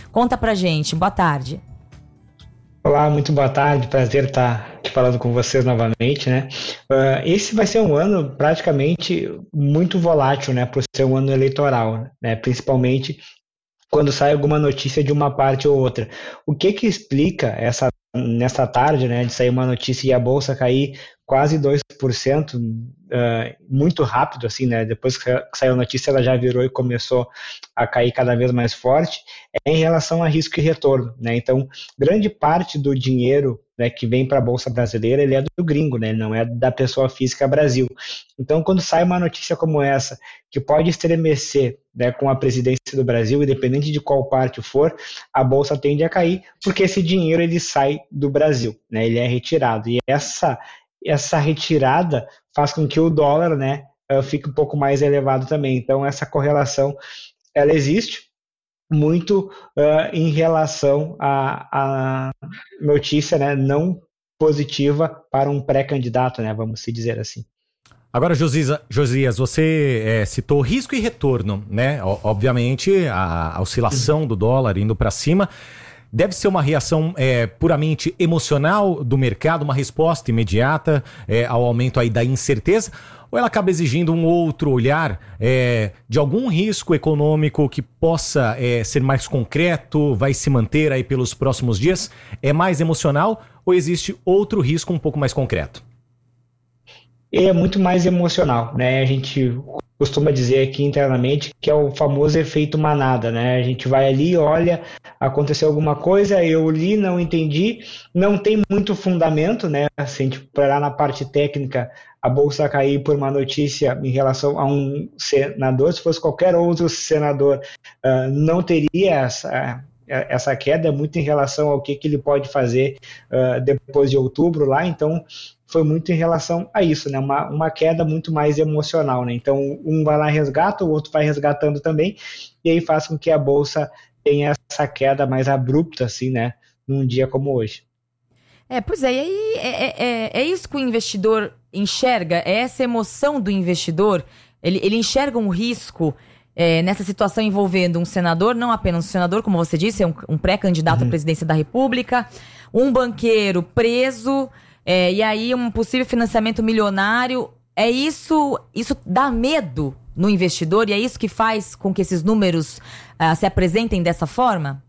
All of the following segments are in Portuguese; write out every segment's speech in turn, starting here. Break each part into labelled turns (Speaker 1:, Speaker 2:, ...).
Speaker 1: Conta pra gente. Boa tarde.
Speaker 2: Olá, muito boa tarde, prazer estar aqui falando com vocês novamente, né? Esse vai ser um ano praticamente muito volátil, né, por ser um ano eleitoral, né, principalmente quando sai alguma notícia de uma parte ou outra. O que explica nessa tarde, né, de sair uma notícia e a bolsa cair quase 2%, muito rápido, assim, né? Depois que saiu a notícia, ela já virou e começou a cair cada vez mais forte, é em relação a risco e retorno, né? Então, grande parte do dinheiro, né, que vem para a Bolsa Brasileira, ele é do gringo, né? Ele não é da pessoa física Brasil. Então, quando sai uma notícia como essa, que pode estremecer, né, com a presidência do Brasil, independente de qual parte for, a Bolsa tende a cair, porque esse dinheiro ele sai do Brasil, né? Ele é retirado. E essa retirada faz com que o dólar, né, fique um pouco mais elevado também. Então, essa correlação, ela existe muito em relação à notícia, né, não positiva para um pré-candidato, né, vamos se dizer assim.
Speaker 3: Agora, Josias, você citou risco e retorno, né? Obviamente, a oscilação do dólar indo para cima deve ser uma reação puramente emocional do mercado, uma resposta imediata ao aumento aí da incerteza, ou ela acaba exigindo um outro olhar de algum risco econômico que possa ser mais concreto, vai se manter aí pelos próximos dias? É mais emocional ou existe outro risco um pouco mais concreto?
Speaker 2: É muito mais emocional, né? A gente costuma dizer aqui internamente que é o famoso efeito manada, né? A gente vai ali, olha, aconteceu alguma coisa, eu li, não entendi, não tem muito fundamento, né? Se a gente parar na parte técnica, a bolsa cair por uma notícia em relação a um senador, se fosse qualquer outro senador, não teria essa queda, muito em relação ao que ele pode fazer depois de outubro lá, então foi muito em relação a isso, né? Uma queda muito mais emocional, né? Então um vai lá e resgata, o outro vai resgatando também, e aí faz com que a bolsa tenha essa queda mais abrupta, assim, né? Num dia como hoje.
Speaker 1: Pois é, e aí é isso que o investidor enxerga, é essa emoção do investidor, ele enxerga um risco nessa situação envolvendo um senador, não apenas um senador, como você disse, é um pré-candidato à presidência da República, um banqueiro preso, e aí um possível financiamento milionário. Isso dá medo no investidor e é isso que faz com que esses números se apresentem dessa forma?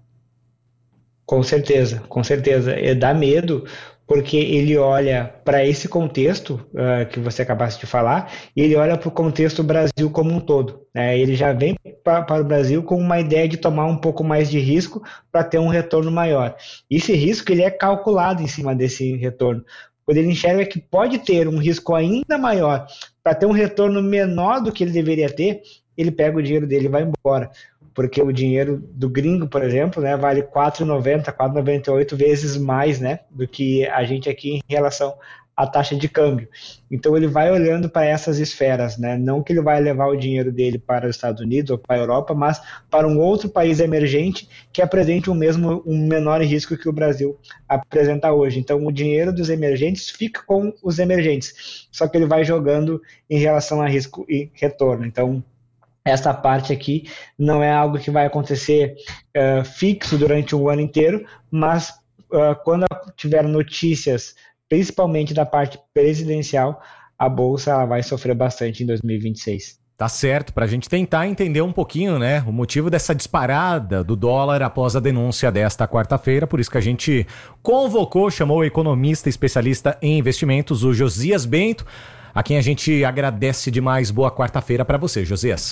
Speaker 2: Com certeza. Dá medo, porque ele olha para esse contexto que você acabaste de falar, e ele olha para o contexto Brasil como um todo. Ele já vem para o Brasil com uma ideia de tomar um pouco mais de risco para ter um retorno maior. Esse risco ele é calculado em cima desse retorno. Quando ele enxerga que pode ter um risco ainda maior para ter um retorno menor do que ele deveria ter, ele pega o dinheiro dele e vai embora. Porque o dinheiro do gringo, por exemplo, né, vale 4,90, 4,98 vezes mais, né, do que a gente aqui em relação à taxa de câmbio. Então ele vai olhando para essas esferas, né, não que ele vai levar o dinheiro dele para os Estados Unidos ou para a Europa, mas para um outro país emergente que apresente um menor risco que o Brasil apresenta hoje. Então o dinheiro dos emergentes fica com os emergentes, só que ele vai jogando em relação a risco e retorno. Então essa parte aqui não é algo que vai acontecer fixo durante o ano inteiro, mas quando tiver notícias, principalmente da parte presidencial, a Bolsa ela vai sofrer bastante em 2026.
Speaker 3: Tá certo, para a gente tentar entender um pouquinho, né, o motivo dessa disparada do dólar após a denúncia desta quarta-feira, por isso que a gente chamou o economista especialista em investimentos, o Josias Bento, a quem a gente agradece demais. Boa quarta-feira para você, Josias.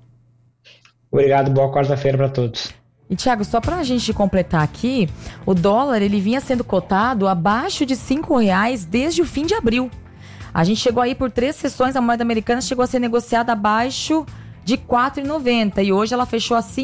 Speaker 2: Obrigado, boa quarta-feira para todos.
Speaker 1: E, Thiago, só para a gente completar aqui, o dólar ele vinha sendo cotado abaixo de R$5 desde o fim de abril. A gente chegou aí por 3 sessões, a moeda americana chegou a ser negociada abaixo de R$4,90 e hoje ela fechou a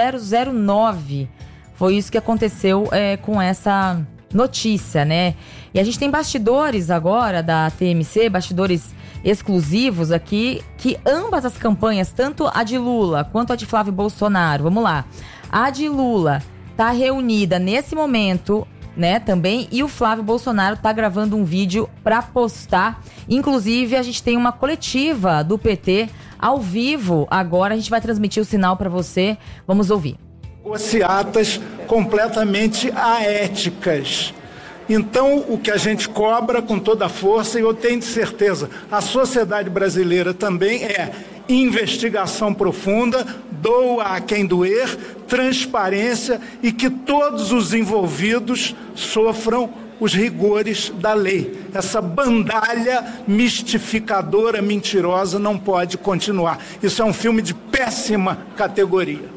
Speaker 1: 5,009. Foi isso que aconteceu com essa notícia, né? E a gente tem bastidores agora da TMC, bastidores exclusivos aqui, que ambas as campanhas, tanto a de Lula quanto a de Flávio Bolsonaro, vamos lá, a de Lula tá reunida nesse momento, né, também, e o Flávio Bolsonaro tá gravando um vídeo para postar. Inclusive a gente tem uma coletiva do PT ao vivo, agora a gente vai transmitir o sinal para você, vamos ouvir.
Speaker 4: Negociatas completamente aéticas. Então, o que a gente cobra com toda a força, e eu tenho certeza, a sociedade brasileira também é investigação profunda, doa a quem doer, transparência e que todos os envolvidos sofram os rigores da lei. Essa bandalha mistificadora, mentirosa, não pode continuar. Isso é um filme de péssima categoria.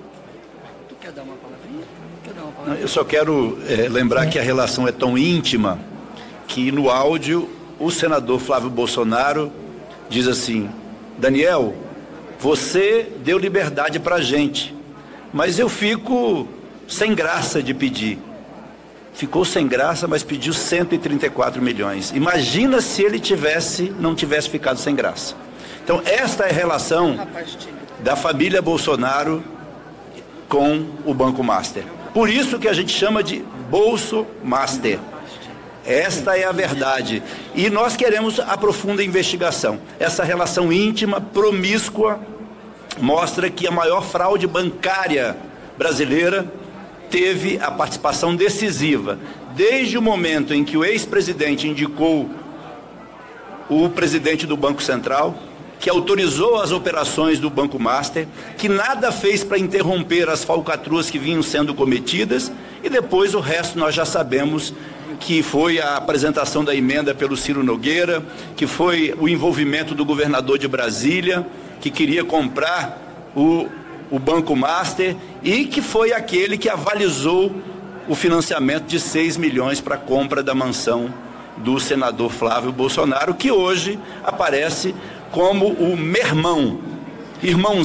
Speaker 5: Eu só quero lembrar que a relação é tão íntima que no áudio o senador Flávio Bolsonaro diz assim: Daniel, você deu liberdade para a gente, mas eu fico sem graça de pedir. Ficou sem graça, mas pediu 134 milhões. Imagina se ele não tivesse ficado sem graça. Então, esta é a relação da família Bolsonaro com o Banco Master. Por isso que a gente chama de Bolso Master. Esta é a verdade. E nós queremos a profunda investigação. Essa relação íntima, promíscua, mostra que a maior fraude bancária brasileira teve a participação decisiva. Desde o momento em que o ex-presidente indicou o presidente do Banco Central, que autorizou as operações do Banco Master, que nada fez para interromper as falcatruas que vinham sendo cometidas, e depois o resto nós já sabemos, que foi a apresentação da emenda pelo Ciro Nogueira, que foi o envolvimento do governador de Brasília, que queria comprar o Banco Master, e que foi aquele que avalizou o financiamento de 6 milhões para a compra da mansão do senador Flávio Bolsonaro, que hoje aparece como o irmão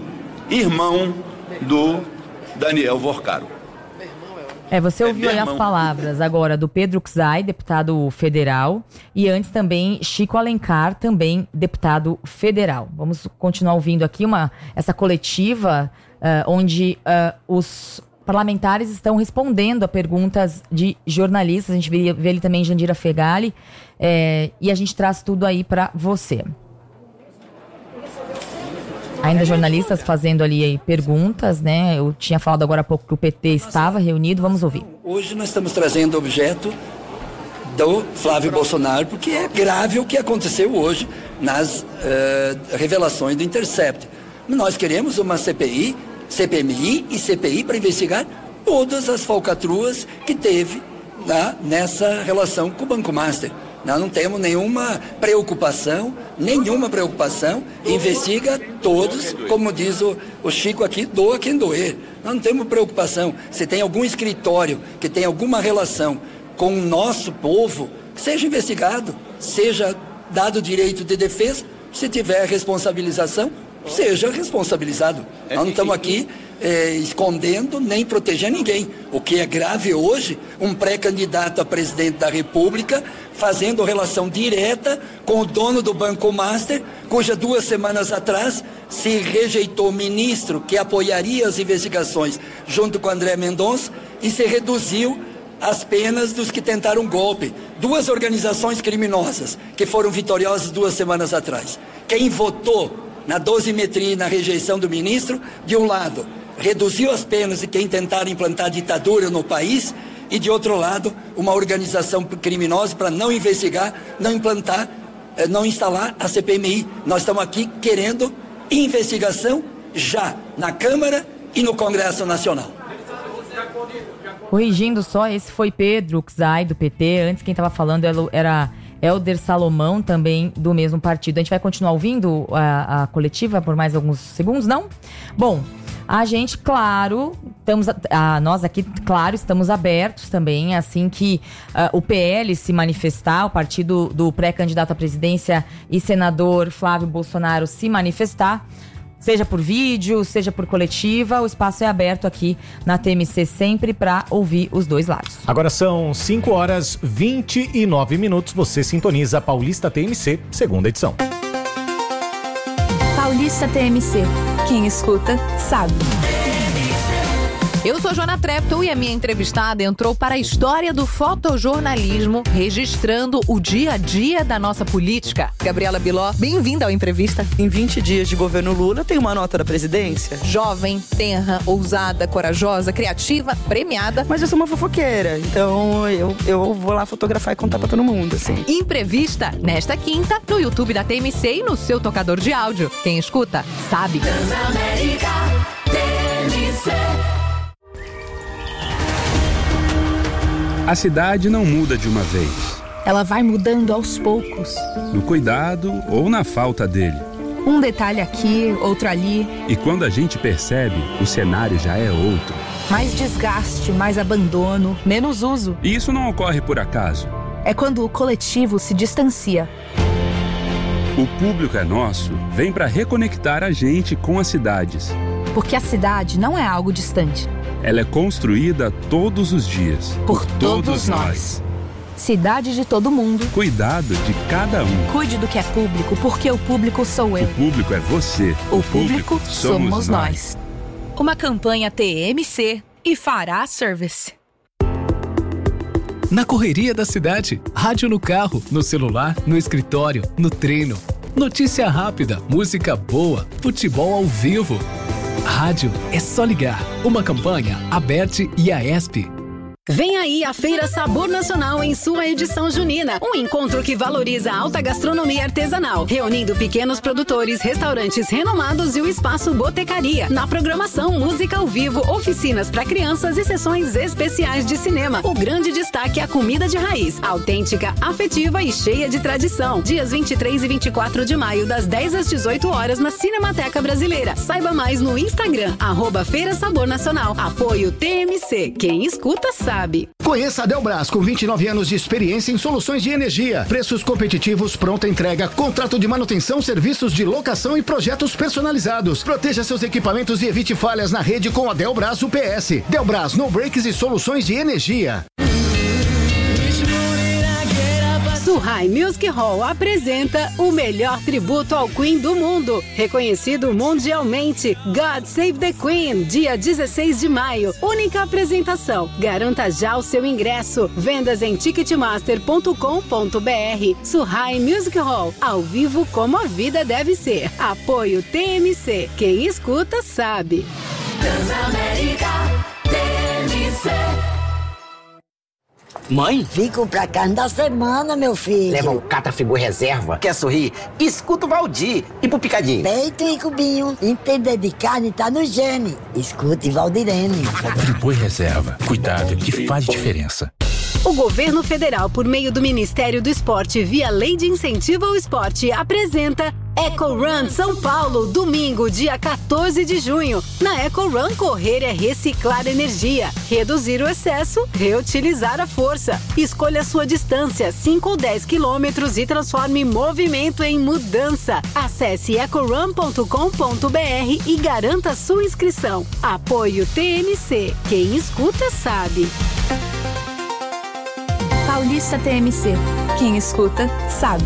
Speaker 5: do Daniel Vorcaro.
Speaker 1: Você ouviu aí as palavras agora do Pedro Czai, deputado federal, e antes também Chico Alencar, também deputado federal. Vamos continuar ouvindo aqui essa coletiva onde os parlamentares estão respondendo a perguntas de jornalistas. A gente vê ali também Jandira Fegali, e a gente traz tudo aí para você. Ainda jornalistas fazendo ali perguntas, né? Eu tinha falado agora há pouco que o PT estava reunido, vamos ouvir.
Speaker 6: Hoje nós estamos trazendo o objeto do Flávio Bolsonaro, porque é grave o que aconteceu hoje nas revelações do Intercept. Nós queremos uma CPI, CPMI e CPI para investigar todas as falcatruas que teve nessa relação com o Banco Master. Nós não temos nenhuma preocupação, investiga todos, como diz o Chico aqui, doa quem doer. Nós não temos preocupação. Se tem algum escritório que tem alguma relação com o nosso povo, seja investigado, seja dado direito de defesa, se tiver responsabilização, seja responsabilizado. Nós não estamos aqui escondendo nem protegendo ninguém. O que é grave hoje, um pré-candidato a presidente da República fazendo relação direta com o dono do Banco Master, cuja 2 semanas atrás se rejeitou o ministro que apoiaria as investigações junto com André Mendonça e se reduziu as penas dos que tentaram golpe. 2 organizações criminosas que foram vitoriosas 2 semanas atrás. Quem votou na dosimetria e na rejeição do ministro, de um lado, reduziu as penas de quem tentaram implantar ditadura no país, e de outro lado, uma organização criminosa para não investigar, não implantar, não instalar a CPMI. Nós estamos aqui querendo investigação já na Câmara e no Congresso Nacional.
Speaker 1: Corrigindo só, esse foi Pedro Czai, do PT. Antes quem estava falando era Helder Salomão, também do mesmo partido. A gente vai continuar ouvindo a coletiva por mais alguns segundos, não? Bom, a gente, claro, nós aqui, claro, estamos abertos também, assim que o PL se manifestar, o partido do pré-candidato à presidência e senador Flávio Bolsonaro se manifestar, seja por vídeo, seja por coletiva, o espaço é aberto aqui na TMC sempre para ouvir os dois lados.
Speaker 3: Agora são 5h29, você sintoniza a Paulista TMC, segunda edição.
Speaker 7: Paulista TMC, quem escuta sabe. Eu sou Joana Trepton e a minha entrevistada entrou para a história do fotojornalismo, registrando o dia a dia da nossa política. Gabriela Biló, bem-vinda ao Entrevista.
Speaker 8: Em 20 dias de governo Lula, tem uma nota da presidência.
Speaker 7: Jovem, tenra, ousada, corajosa, criativa, premiada.
Speaker 8: Mas eu sou uma fofoqueira, então eu vou lá fotografar e contar pra todo mundo, assim.
Speaker 7: Imprevista, nesta quinta, no YouTube da TMC e no seu tocador de áudio. Quem escuta, sabe.
Speaker 9: Transamérica TMC.
Speaker 10: A cidade não muda de uma vez.
Speaker 11: Ela vai mudando aos poucos.
Speaker 10: No cuidado ou na falta dele.
Speaker 11: Um detalhe aqui, outro ali.
Speaker 10: E quando a gente percebe, o cenário já é outro.
Speaker 11: Mais desgaste, mais abandono, menos uso.
Speaker 10: E isso não ocorre por acaso.
Speaker 11: É quando o coletivo se distancia.
Speaker 10: O Público é Nosso vem para reconectar a gente com as cidades.
Speaker 11: Porque a cidade não é algo distante.
Speaker 10: Ela é construída todos os dias.
Speaker 11: Por todos nós. Cidade de todo mundo.
Speaker 10: Cuidado de cada um.
Speaker 11: Cuide do que é público, porque o público sou eu.
Speaker 10: O público é você.
Speaker 11: O público somos nós.
Speaker 12: Uma campanha TMC e Fará Service.
Speaker 13: Na correria da cidade, rádio no carro, no celular, no escritório, no treino. Notícia rápida, música boa, futebol ao vivo. Rádio é só ligar. Uma campanha Aberte e AESP.
Speaker 12: Vem aí a Feira Sabor Nacional em sua edição junina. Um encontro que valoriza a alta gastronomia artesanal, reunindo pequenos produtores, restaurantes renomados e o espaço Botecaria. Na programação, música ao vivo, oficinas para crianças e sessões especiais de cinema. O grande destaque é a comida de raiz, autêntica, afetiva e cheia de tradição. Dias 23 e 24 de maio, das 10 às 18 horas, na Cinemateca Brasileira. Saiba mais no Instagram, @Feira Sabor Nacional. Apoio TMC. Quem escuta sabe.
Speaker 14: Conheça a Delbras, com 29 anos de experiência em soluções de energia. Preços competitivos, pronta entrega, contrato de manutenção, serviços de locação e projetos personalizados. Proteja seus equipamentos e evite falhas na rede com a Delbras UPS. Delbras, no breaks e soluções de energia.
Speaker 12: Suhai Music Hall apresenta o melhor tributo ao Queen do mundo, reconhecido mundialmente. God Save the Queen, dia 16 de maio. Única apresentação. Garanta já o seu ingresso. Vendas em ticketmaster.com.br. Suhai Music Hall, ao vivo como a vida deve ser. Apoio TMC. Quem escuta sabe.
Speaker 9: Transamérica TMC.
Speaker 15: Mãe? Vim comprar carne da semana, meu filho.
Speaker 16: Leva o Catafigu Reserva. Quer sorrir? Escuta o Valdir. E pro Picadinho?
Speaker 15: Peito e cubinho. Entender de carne tá no gene. Escute Valdirene.
Speaker 17: Friboi Reserva. Cuidado que faz diferença.
Speaker 12: O governo federal, por meio do Ministério do Esporte, via Lei de Incentivo ao Esporte, apresenta Eco Run São Paulo, domingo, dia 14 de junho. Na Eco Run, correr é reciclar energia, reduzir o excesso, reutilizar a força. Escolha a sua distância, 5 ou 10 quilômetros, e transforme movimento em mudança. Acesse ecorun.com.br e garanta sua inscrição. Apoio TMC. Quem escuta sabe.
Speaker 11: Paulista TMC. Quem escuta, sabe.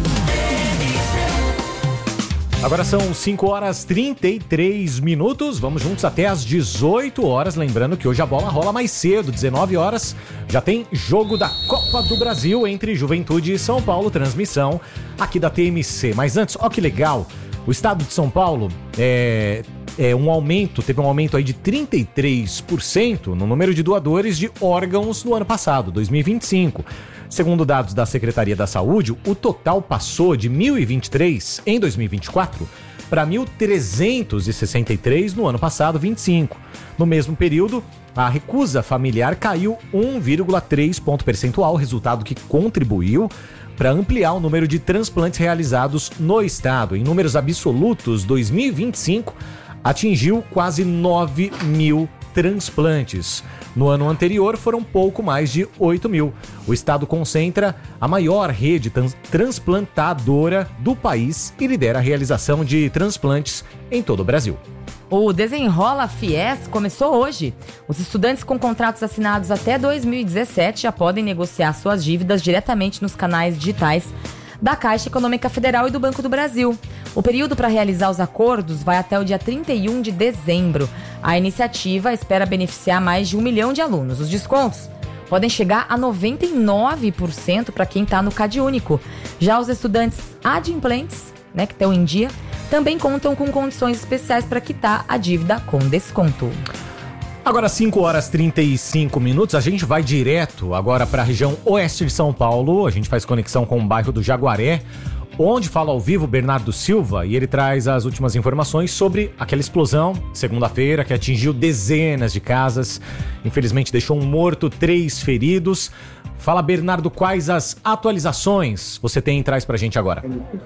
Speaker 3: Agora são 5 horas 33 minutos. Vamos juntos até às 18 horas. Lembrando que hoje a bola rola mais cedo, 19 horas. Já tem jogo da Copa do Brasil entre Juventude e São Paulo. Transmissão aqui da TMC. Mas antes, ó que legal. O estado de São Paulo teve um aumento aí de 33% no número de doadores de órgãos no ano passado, 2025. Segundo dados da Secretaria da Saúde, o total passou de 1.023 em 2024 para 1.363 no ano passado, 25. No mesmo período, a recusa familiar caiu 1,3 ponto percentual, resultado que contribuiu para ampliar o número de transplantes realizados no estado. Em números absolutos, 2025 atingiu quase 9 mil transplantes. No ano anterior foram pouco mais de 8 mil. O estado concentra a maior rede transplantadora do país e lidera a realização de transplantes em todo o Brasil.
Speaker 1: O Desenrola Fies começou hoje. Os estudantes com contratos assinados até 2017 já podem negociar suas dívidas diretamente nos canais digitais da Caixa Econômica Federal e do Banco do Brasil. O período para realizar os acordos vai até o dia 31 de dezembro. A iniciativa espera beneficiar mais de 1 milhão de alunos. Os descontos podem chegar a 99% para quem está no CadÚnico. Já os estudantes adimplentes, né, que estão em dia, também contam com condições especiais para quitar a dívida com desconto.
Speaker 3: Agora 5h35, a gente vai direto agora para a região oeste de São Paulo, a gente faz conexão com o bairro do Jaguaré, onde fala ao vivo Bernardo Silva e ele traz as últimas informações sobre aquela explosão, segunda-feira, que atingiu dezenas de casas, infelizmente deixou um morto, 3 feridos. Fala, Bernardo, quais as atualizações você tem e traz pra gente agora?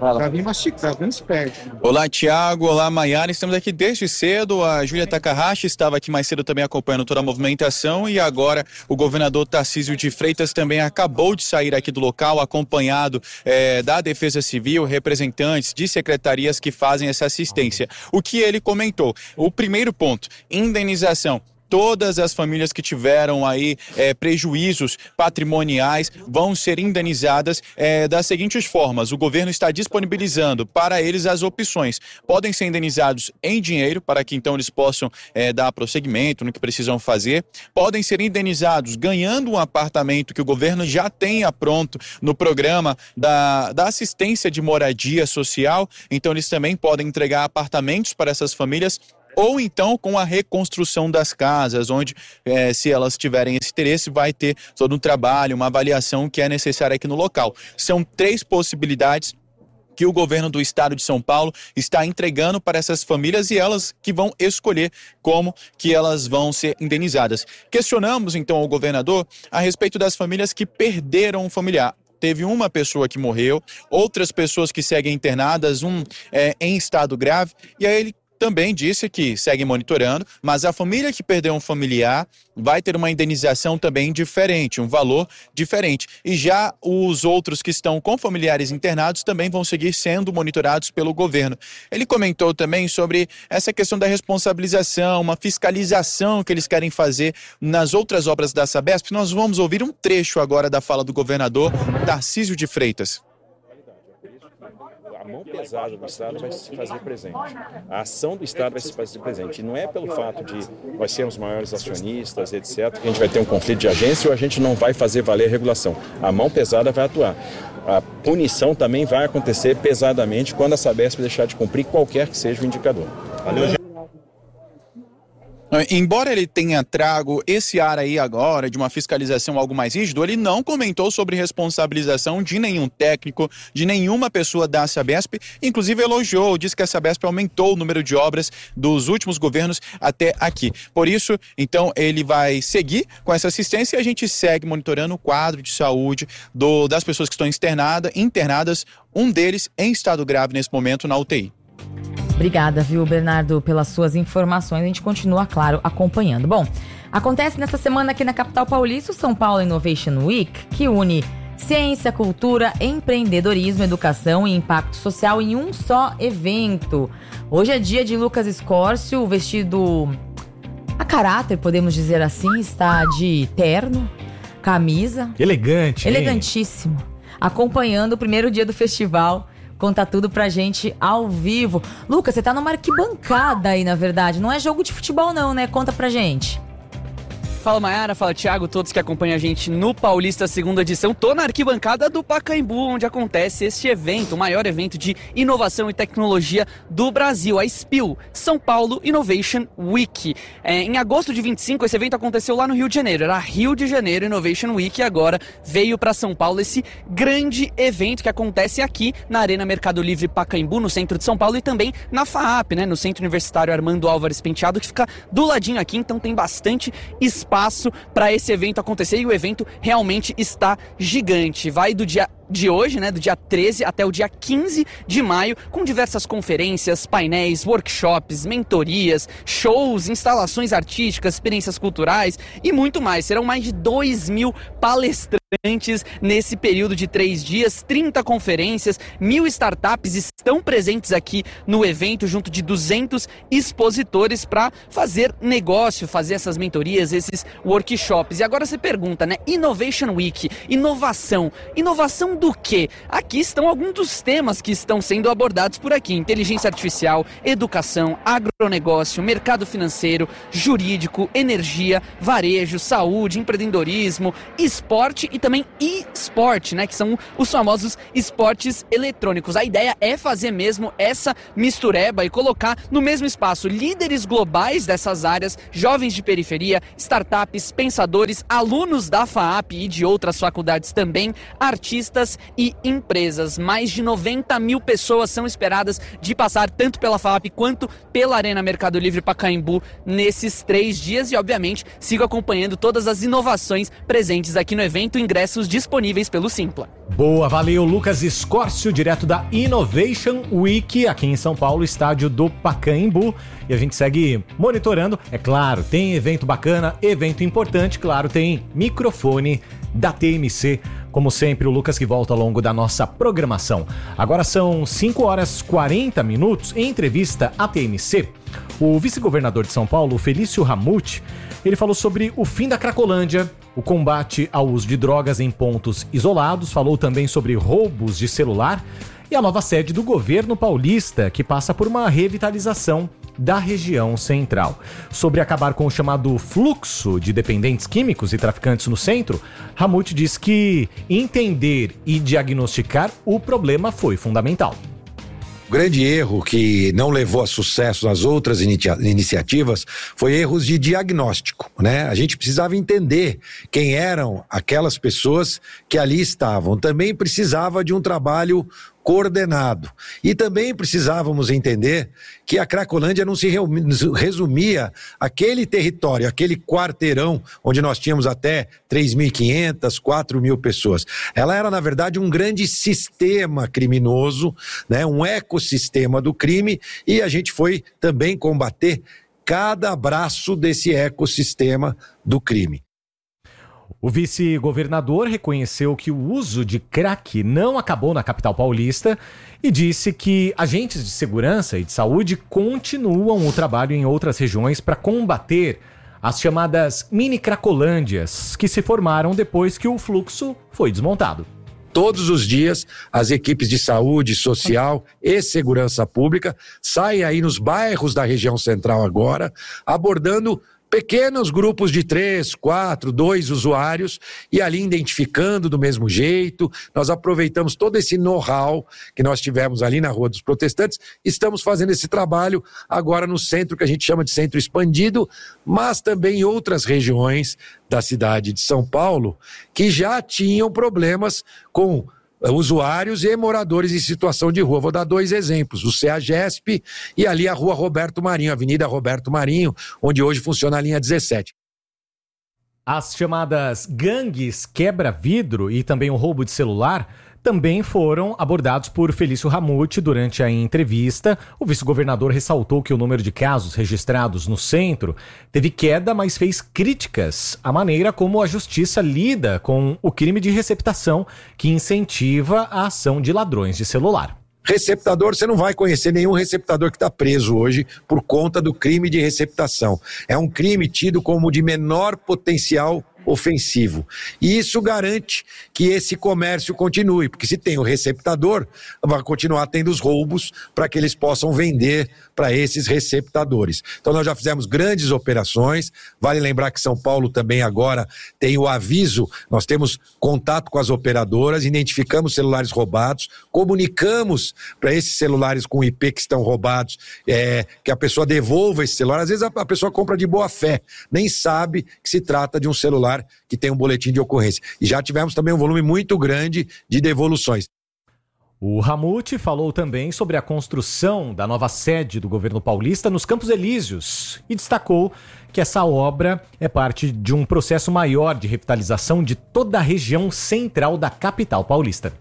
Speaker 18: Olá, Thiago. Olá, Maiara. Estamos aqui desde cedo. A Júlia Takahashi estava aqui mais cedo também acompanhando toda a movimentação e agora o governador Tarcísio de Freitas também acabou de sair aqui do local, acompanhado da Defesa Civil, representantes de secretarias que fazem essa assistência. O que ele comentou? O primeiro ponto, indenização. Todas as famílias que tiveram aí prejuízos patrimoniais vão ser indenizadas das seguintes formas. O governo está disponibilizando para eles as opções. Podem ser indenizados em dinheiro, para que então eles possam dar prosseguimento no que precisam fazer. Podem ser indenizados ganhando um apartamento que o governo já tenha pronto no programa da assistência de moradia social. Então eles também podem entregar apartamentos para essas famílias, ou então com a reconstrução das casas, onde, se elas tiverem esse interesse, vai ter todo um trabalho, uma avaliação que é necessária aqui no local. São 3 possibilidades que o governo do estado de São Paulo está entregando para essas famílias e elas que vão escolher como que elas vão ser indenizadas. Questionamos, então, ao governador a respeito das famílias que perderam um familiar. Teve uma pessoa que morreu, outras pessoas que seguem internadas, em estado grave, e aí ele também disse que segue monitorando, mas a família que perdeu um familiar vai ter uma indenização também diferente, um valor diferente. E já os outros que estão com familiares internados também vão seguir sendo monitorados pelo governo. Ele comentou também sobre essa questão da responsabilização, uma fiscalização que eles querem fazer nas outras obras da Sabesp. Nós vamos ouvir um trecho agora da fala do governador Tarcísio de Freitas.
Speaker 19: A mão pesada do Estado vai se fazer presente. A ação do Estado vai se fazer presente. E não é pelo fato de nós sermos maiores acionistas, etc., que a gente vai ter um conflito de agência ou a gente não vai fazer valer a regulação. A mão pesada vai atuar. A punição também vai acontecer pesadamente quando a Sabesp deixar de cumprir qualquer que seja o indicador. Valeu, gente.
Speaker 18: Embora ele tenha trago esse ar aí agora de uma fiscalização algo mais rígido, ele não comentou sobre responsabilização de nenhum técnico, de nenhuma pessoa da Sabesp, inclusive elogiou, disse que a Sabesp aumentou o número de obras dos últimos governos até aqui. Por isso, então, ele vai seguir com essa assistência e a gente segue monitorando o quadro de saúde das pessoas que estão internadas, um deles em estado grave nesse momento na UTI.
Speaker 1: Obrigada, viu, Bernardo, pelas suas informações. A gente continua, claro, acompanhando. Bom, acontece nessa semana aqui na capital paulista o São Paulo Innovation Week, que une ciência, cultura, empreendedorismo, educação e impacto social em um só evento. Hoje é dia de Lucas Escórcio, vestido a caráter, podemos dizer assim, está de terno, camisa.
Speaker 3: Elegante,
Speaker 1: elegantíssimo. Acompanhando o primeiro dia do festival. Conta tudo pra gente ao vivo. Lucas, você tá numa arquibancada aí, na verdade. Não é jogo de futebol não, né? Conta pra gente.
Speaker 20: Fala, Maiara, fala, Thiago, todos que acompanham a gente no Paulista segunda edição. Tô na arquibancada do Pacaembu, onde acontece este evento, o maior evento de inovação e tecnologia do Brasil, a SPIL, São Paulo Innovation Week. Em agosto de 25, esse evento aconteceu lá no Rio de Janeiro, era Rio de Janeiro Innovation Week, e agora veio para São Paulo esse grande evento que acontece aqui na Arena Mercado Livre Pacaembu, no centro de São Paulo, e também na FAAP, né, no Centro Universitário Armando Álvares Penteado, que fica do ladinho aqui, então tem bastante espaço para esse evento acontecer, e o evento realmente está gigante. Vai do dia de hoje, né, do dia 13 até o dia 15 de maio, com diversas conferências, painéis, workshops, mentorias, shows, instalações artísticas, experiências culturais e muito mais. Serão mais de 2.000 palestrantes nesse período de 3 dias, 30 conferências, 1.000 startups estão presentes aqui no evento, junto de 200 expositores para fazer negócio, fazer essas mentorias, esses workshops. E agora você pergunta, né? Innovation Week, inovação. Inovação do quê? Aqui estão alguns dos temas que estão sendo abordados por aqui: inteligência artificial, educação, agronegócio, mercado financeiro, jurídico, energia, varejo, saúde, empreendedorismo, esporte e também e-sport, né, que são os famosos esportes eletrônicos. A ideia é fazer mesmo essa mistureba e colocar no mesmo espaço líderes globais dessas áreas, jovens de periferia, startups, pensadores, alunos da FAAP e de outras faculdades também, artistas e empresas. Mais de 90 mil pessoas são esperadas de passar tanto pela FAAP quanto pela Arena Mercado Livre Pacaembu nesses 3 dias e, obviamente, sigo acompanhando todas as inovações presentes aqui no evento. Ingressos disponíveis pelo Simpla.
Speaker 3: Boa, valeu, Lucas Escórcio, direto da Innovation Week, aqui em São Paulo, estádio do Pacaembu. E a gente segue monitorando. É claro, tem evento bacana, evento importante, claro, tem microfone da TMC. Como sempre, o Lucas que volta ao longo da nossa programação. Agora são 5h40. Em entrevista à TMC, o vice-governador de São Paulo, Felício Ramute, ele falou sobre o fim da Cracolândia, o combate ao uso de drogas em pontos isolados, falou também sobre roubos de celular e a nova sede do governo paulista, que passa por uma revitalização da região central. Sobre acabar com o chamado fluxo de dependentes químicos e traficantes no centro, Ramute diz que entender e diagnosticar o problema foi fundamental.
Speaker 21: O grande erro que não levou a sucesso nas outras iniciativas foi erros de diagnóstico, né? A gente precisava entender quem eram aquelas pessoas que ali estavam. Também precisava de um trabalho coordenado. E também precisávamos entender que a Cracolândia não se resumia àquele território, aquele quarteirão onde nós tínhamos até 3.500, 4.000 pessoas. Ela era, na verdade, um grande sistema criminoso, né? Um ecossistema do crime, e a gente foi também combater cada braço desse ecossistema do crime.
Speaker 3: O vice-governador reconheceu que o uso de crack não acabou na capital paulista e disse que agentes de segurança e de saúde continuam o trabalho em outras regiões para combater as chamadas mini-cracolândias, que se formaram depois que o fluxo foi desmontado.
Speaker 21: Todos os dias, as equipes de saúde social e segurança pública saem aí nos bairros da região central agora, abordando pequenos grupos de 3, 4, 2 usuários e ali identificando do mesmo jeito. Nós aproveitamos todo esse know-how que nós tivemos ali na Rua dos Protestantes. Estamos fazendo esse trabalho agora no centro que a gente chama de centro expandido, mas também em outras regiões da cidade de São Paulo que já tinham problemas com usuários e moradores em situação de rua. Vou dar 2 exemplos, o CEAGESP e ali a Rua Roberto Marinho, Avenida Roberto Marinho, onde hoje funciona a linha 17.
Speaker 3: As chamadas gangues quebra-vidro e também o roubo de celular também foram abordados por Felício Ramute durante a entrevista. O vice-governador ressaltou que o número de casos registrados no centro teve queda, mas fez críticas à maneira como a justiça lida com o crime de receptação, que incentiva a ação de ladrões de celular.
Speaker 21: Receptador, você não vai conhecer nenhum receptador que está preso hoje por conta do crime de receptação. É um crime tido como de menor potencial ofensivo. E isso garante que esse comércio continue, porque se tem o receptador, vai continuar tendo os roubos para que eles possam vender para esses receptadores. Então nós já fizemos grandes operações, vale lembrar que São Paulo também agora tem o aviso, nós temos contato com as operadoras, identificamos celulares roubados, comunicamos para esses celulares com IP que estão roubados, que a pessoa devolva esse celular. Às vezes a pessoa compra de boa fé, nem sabe que se trata de um celular que tem um boletim de ocorrência. E já tivemos também um volume muito grande de devoluções.
Speaker 3: O Ramute falou também sobre a construção da nova sede do governo paulista nos Campos Elíseos e destacou que essa obra é parte de um processo maior de revitalização de toda a região central da capital paulista.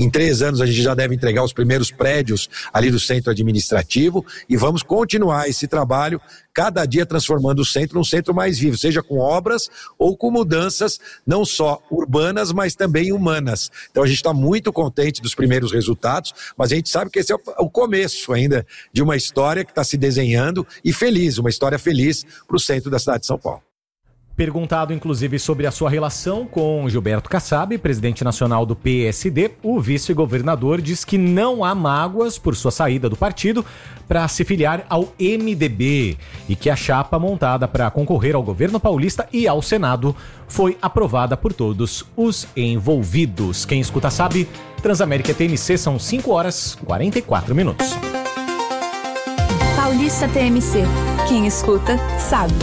Speaker 21: Em 3 anos a gente já deve entregar os primeiros prédios ali do centro administrativo e vamos continuar esse trabalho, cada dia transformando o centro num centro mais vivo, seja com obras ou com mudanças não só urbanas, mas também humanas. Então a gente está muito contente dos primeiros resultados, mas a gente sabe que esse é o começo ainda de uma história que está se desenhando e feliz, uma história feliz para o centro da cidade de São Paulo.
Speaker 3: Perguntado, inclusive, sobre a sua relação com Gilberto Kassab, presidente nacional do PSD, o vice-governador diz que não há mágoas por sua saída do partido para se filiar ao MDB e que a chapa montada para concorrer ao governo paulista e ao Senado foi aprovada por todos os envolvidos. Quem escuta sabe, Transamérica TMC, são 5h44.
Speaker 11: Paulista TMC. Quem escuta sabe.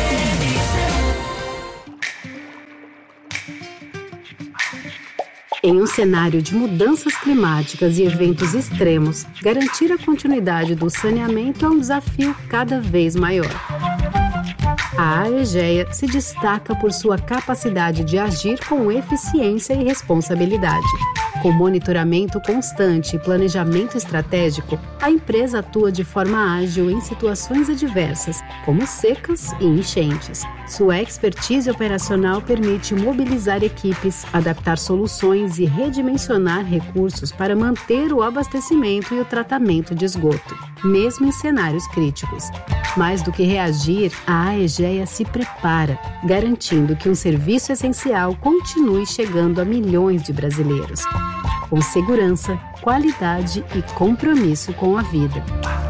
Speaker 2: Em um cenário de mudanças climáticas e eventos extremos, garantir a continuidade do saneamento é um desafio cada vez maior. A Aegea se destaca por sua capacidade de agir com eficiência e responsabilidade. Com monitoramento constante e planejamento estratégico, a empresa atua de forma ágil em situações adversas, como secas e enchentes. Sua expertise operacional permite mobilizar equipes, adaptar soluções e redimensionar recursos para manter o abastecimento e o tratamento de esgoto, mesmo em cenários críticos. Mais do que reagir, a Aegea se prepara, garantindo que um serviço essencial continue chegando a milhões de brasileiros, com segurança, qualidade e compromisso com a vida.